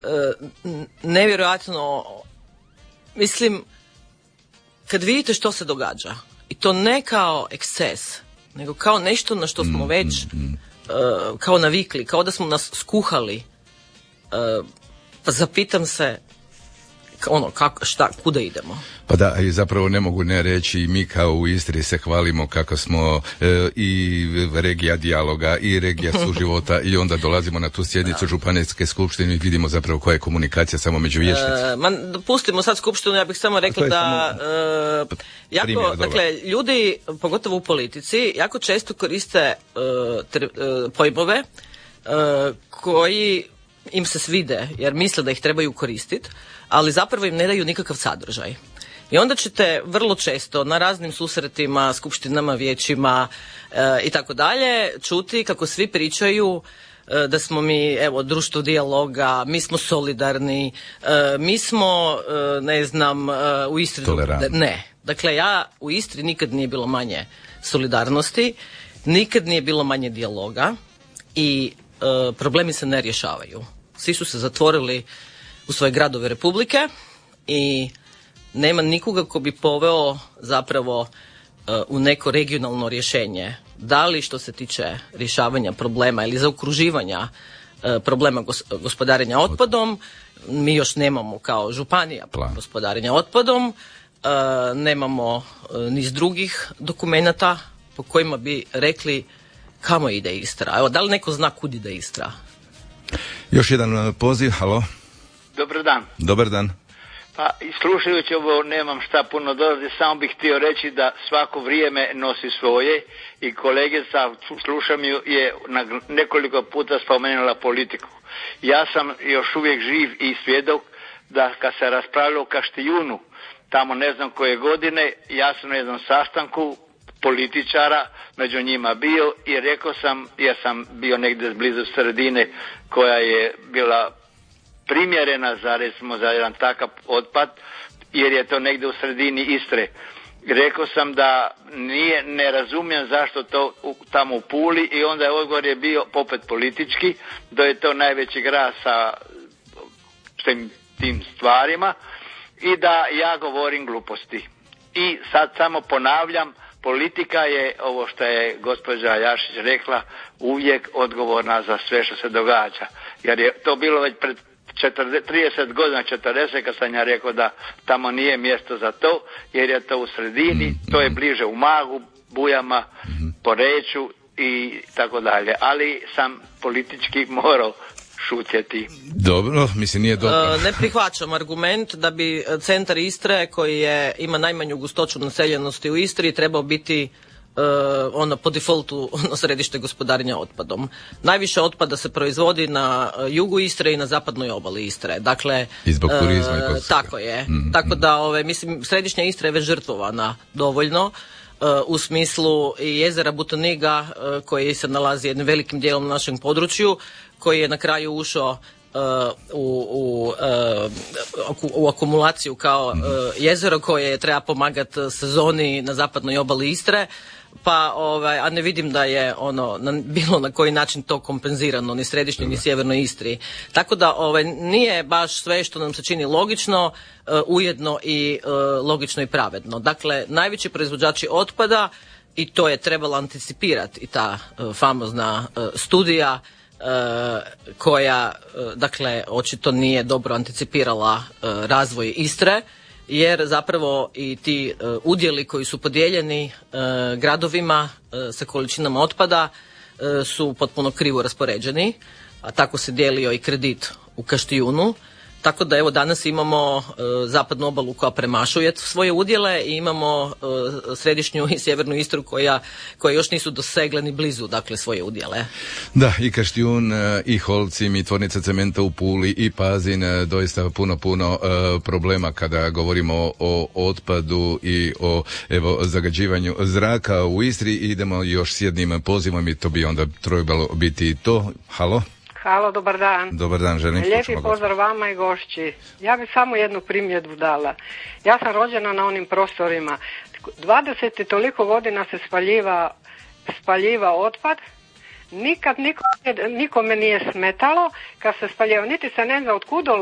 nevjerojatno, mislim, kad vidite što se događa, i to ne kao eksces, nego kao nešto na što smo već kao navikli, kao da smo nas skuhali, pa zapitam se kuda idemo. Pa da, i zapravo ne mogu ne reći, mi kao u Istri se hvalimo kako smo i regija dijaloga i regija suživota i onda dolazimo na tu sjednicu županijske skupštine i vidimo zapravo koja je komunikacija samo među vijećnicima. Pustimo sad skupštinu, ja bih samo rekla da dakle, ljudi, pogotovo u politici, jako često koriste pojmove koji im se svide, jer misle da ih trebaju koristiti, ali zapravo im ne daju nikakav sadržaj. I onda ćete vrlo često na raznim susretima, skupštinama, vijećima i tako dalje čuti kako svi pričaju da smo mi, evo, društvo dijaloga, mi smo solidarni, mi smo, ne znam, u Istri... Ne. Dakle, u Istri nikad nije bilo manje solidarnosti, nikad nije bilo manje dijaloga i problemi se ne rješavaju. Svi su se zatvorili u svoje gradove Republike i nema nikoga ko bi poveo zapravo u neko regionalno rješenje. Da li što se tiče rješavanja problema ili zaokruživanja problema gospodarenja otpadom, mi još nemamo kao županija gospodarenja otpadom, nemamo niz drugih dokumenata po kojima bi rekli kamo ide Istra. Evo, da li neko zna kud ide Istra? Još jedan poziv, halo. Dobar dan. Dobar dan. Pa, slušajući ovo nemam šta puno dodati, samo bih htio reći da svako vrijeme nosi svoje i kolegica, slušam ju, je nekoliko puta spomenula politiku. Ja sam još uvijek živ i svjedok da kad se raspravljalo o Kaštijunu, tamo ne znam koje godine, ja sam na jednom sastanku političara među njima bio i rekao sam, jer sam bio negdje blizu sredine koja je bila primjerena za, recimo, za jedan takav otpad, jer je to negdje u sredini Istre. Rekao sam da ne razumijem zašto to tamo u Puli i onda je odgovor je bio popet politički, da je to najveći grad sa tim stvarima i da ja govorim gluposti. I sad samo ponavljam, politika je, ovo što je gospođa Jašić rekla, uvijek odgovorna za sve što se događa. Jer je to bilo već pred 30 godina, 40, kad sam ja rekao da tamo nije mjesto za to, jer je to u sredini, to je bliže u Magu, Bujama, Poreču i tako dalje. Ali sam politički morao šutjeti. Dobro, mislim nije dobro. Ne prihvaćam argument da bi centar Istre, koji ima najmanju gustoću naseljenosti u Istri, trebao biti po defaultu središte gospodarenja otpadom. Najviše otpada se proizvodi na jugu Istre i na zapadnoj obali Istre. Dakle, i zbog turizma i tako je. Tako da, mislim, središnja Istra je već žrtvovana dovoljno u smislu i jezera Butoniga, koji se nalazi jednim velikim dijelom na našem području, koji je na kraju ušao u akumulaciju kao jezero koje treba pomagati sezoni na zapadnoj obali Istre, pa a ne vidim da je bilo na koji način to kompenzirano ni središnjoj ni sjevernoj Istri. Tako da nije baš sve što nam se čini logično, ujedno i logično i pravedno. Dakle, najveći proizvođači otpada, i to je trebalo anticipirati i ta famozna studija koja, dakle, očito nije dobro anticipirala razvoj Istre, jer zapravo i ti udjeli koji su podijeljeni gradovima sa količinama otpada su potpuno krivo raspoređeni, a tako se dijelio i kredit u Kaštijunu. Tako da evo danas imamo zapadnu obalu koja premašuje svoje udjele i imamo središnju i sjevernu Istru koje još nisu dosegle ni blizu, dakle, svoje udjele. Da, i Kaštijun, i Holcim, i tvornica cementa u Puli, i Pazin, doista puno problema kada govorimo o otpadu i o zagađivanju zraka u Istri. Idemo još s jednim pozivom i to bi onda trebalo biti to. Halo? Halo, dobar dan. Dobar dan, želim. Lijepi pozdrav vama i gošći. Ja bih samo jednu primjedbu dala. Ja sam rođena na onim prostorima. 20 i toliko godina se spaljiva otpad. nikad nikome nije smetalo kad se spaljeva, niti se ne zna od kuda